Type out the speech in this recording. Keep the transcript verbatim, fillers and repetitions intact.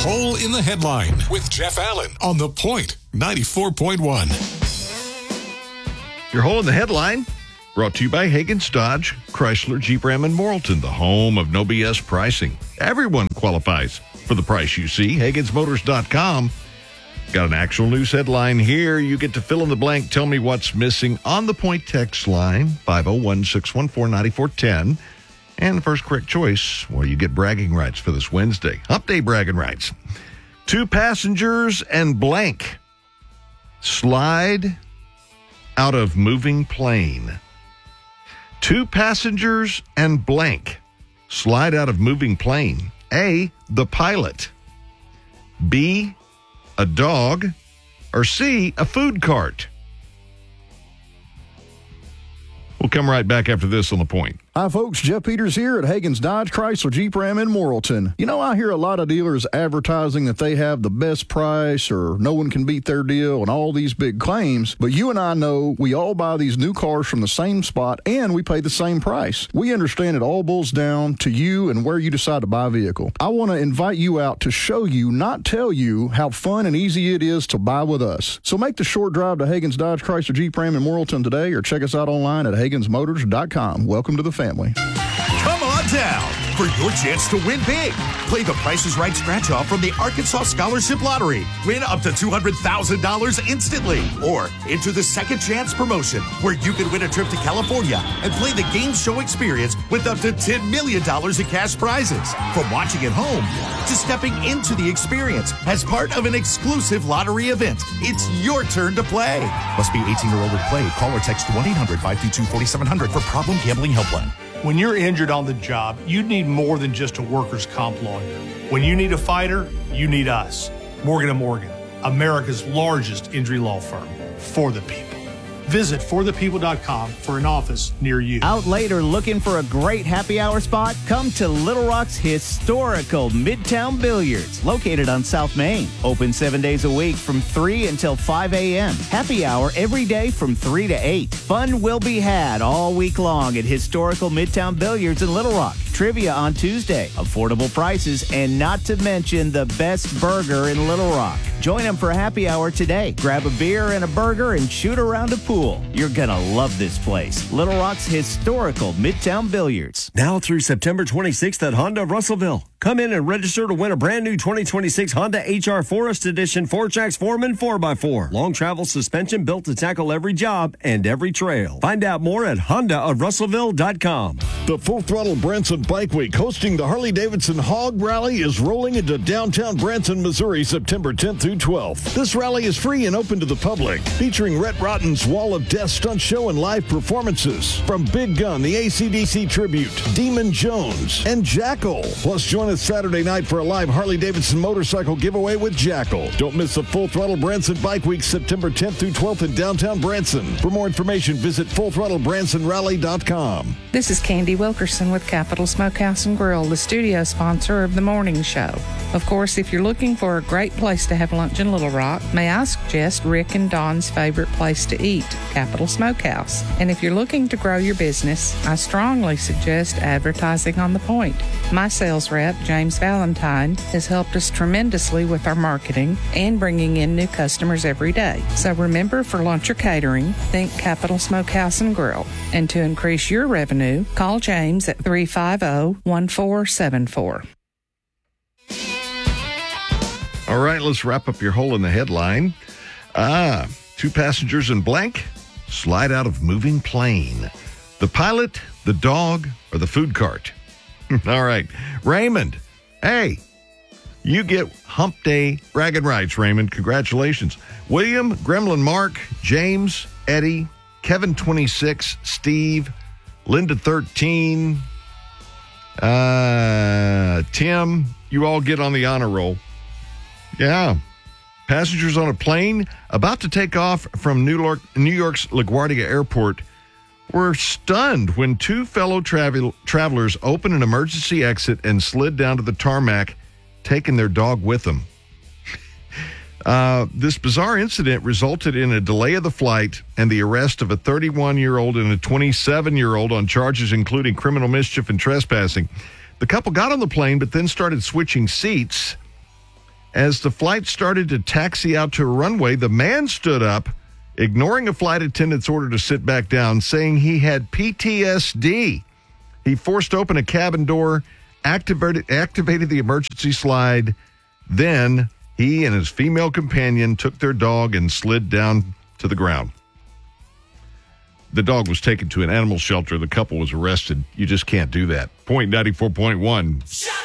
Hole in the Headline with Jeff Allen on The Point ninety-four point one. Your Hole in the Headline brought to you by Hagen's Dodge, Chrysler, Jeep Ram, and Morrilton, the home of no B S pricing. Everyone qualifies for the price you see. Hagens Motors dot com. Got an actual news headline here. You get to fill in the blank. Tell me what's missing on the Point text line, five oh one, six one four, nine four one zero. And the first correct choice, well, you get bragging rights for this Wednesday. Hump Day bragging rights. Two passengers and blank slide out of moving plane. Two passengers and blank slide out of moving plane. A, the pilot. B, a dog. Or C, a food cart. We'll come right back after this on The Point. Hi, folks. Jeff Peters here at Hagen's Dodge, Chrysler, Jeep Ram in Morrilton. You know, I hear a lot of dealers advertising that they have the best price or no one can beat their deal and all these big claims. But you and I know we all buy these new cars from the same spot and we pay the same price. We understand it all boils down to you and where you decide to buy a vehicle. I want to invite you out to show you, not tell you, how fun and easy it is to buy with us. So make the short drive to Hagen's Dodge, Chrysler, Jeep Ram in Morrilton today or check us out online at Hagens Motors dot com. Welcome to the family. Come on down for your chance to win big. Play the Price is Right scratch-off from the Arkansas Scholarship Lottery. Win up to two hundred thousand dollars instantly. Or enter the Second Chance promotion, where you can win a trip to California and play the game show experience with up to ten million dollars in cash prizes. From watching at home to stepping into the experience as part of an exclusive lottery event, it's your turn to play. Must be eighteen or older to play. Call or text one eight hundred, five two two, four seven zero zero for Problem Gambling Helpline. When you're injured on the job, you need more than just a workers' comp lawyer. When you need a fighter, you need us. Morgan and Morgan, America's largest injury law firm, for the people. Visit for the people dot com for an office near you. Out late or looking for a great happy hour spot? Come to Little Rock's historical Midtown Billiards, located on South Main. Open seven days a week from three until five a.m. Happy hour every day from three to eight. Fun will be had all week long at historical Midtown Billiards in Little Rock. Trivia on Tuesday, affordable prices, and not to mention the best burger in Little Rock. Join them for a happy hour today. Grab a beer and a burger and shoot around a pool. You're gonna love this place. Little Rock's historical Midtown Billiards. Now through September twenty-sixth at Honda of Russellville. Come in and register to win a brand new twenty twenty-six Honda H R Forest Edition four-Jacks Foreman four by four. Long travel suspension built to tackle every job and every trail. Find out more at honda of russellville dot com. The Full Throttle Branson Bike Week, hosting the Harley-Davidson Hog Rally, is rolling into downtown Branson, Missouri, September tenth through twelfth. This rally is free and open to the public, featuring Rhett Rotten's Wall of Death stunt show and live performances from Big Gun, the A C D C Tribute, Demon Jones, and Jackal. Plus, join us Saturday night for a live Harley-Davidson motorcycle giveaway with Jackal. Don't miss the Full Throttle Branson Bike Week, September tenth through twelfth in downtown Branson. For more information, visit full throttle branson rally dot com. This is Candy Wilkerson with Capital Smokehouse and Grill, the studio sponsor of the morning show. Of course, if you're looking for a great place to have lunch in Little Rock, may I suggest Rick and Don's favorite place to eat, Capital Smokehouse. And if you're looking to grow your business, I strongly suggest advertising on The Point. My sales rep, James Valentine, has helped us tremendously with our marketing and bringing in new customers every day. So remember, for lunch or catering, think Capital Smokehouse and Grill. And to increase your revenue, call James at three five zero, one four seven four. All right, let's wrap up your Hole in the Headline. Ah, two passengers in blank slide out of moving plane. The pilot, the dog, or the food cart? All right, Raymond, hey, you get Hump Day bragging rights, Raymond. Congratulations. William, Gremlin Mark, James, Eddie, Kevin twenty-six, Steve, Linda thirteen, uh, Tim, you all get on the honor roll. Yeah. Passengers on a plane about to take off from New York, New York's LaGuardia Airport were stunned when two fellow travel, travelers opened an emergency exit and slid down to the tarmac, taking their dog with them. Uh, this bizarre incident resulted in a delay of the flight and the arrest of a thirty-one-year-old and a twenty-seven-year-old on charges including criminal mischief and trespassing. The couple got on the plane but then started switching seats. As the flight started to taxi out to a runway, the man stood up, ignoring a flight attendant's order to sit back down, saying he had P T S D. He forced open a cabin door, activated, activated the emergency slide. Then he and his female companion took their dog and slid down to the ground. The dog was taken to an animal shelter. The couple was arrested. You just can't do that. Point ninety-four point one.